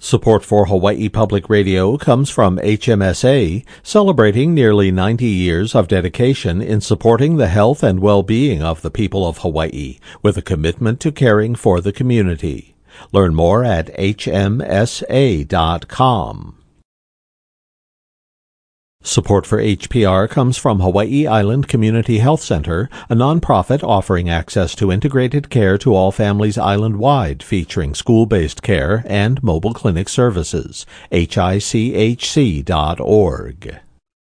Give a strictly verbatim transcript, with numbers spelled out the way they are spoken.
Support for Hawaii Public Radio comes from H M S A, celebrating nearly ninety years of dedication in supporting the health and well-being of the people of Hawaii, with a commitment to caring for the community. Learn more at H M S A dot com. Support for H P R comes from Hawaii Island Community Health Center, a nonprofit offering access to integrated care to all families island-wide, featuring school-based care and mobile clinic services. H I C H C dot org.